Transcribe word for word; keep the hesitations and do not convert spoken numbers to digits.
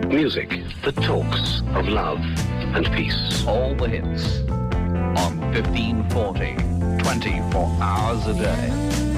Music that talks of love and peace. All the hits on fifteen forty, twenty-four hours a day.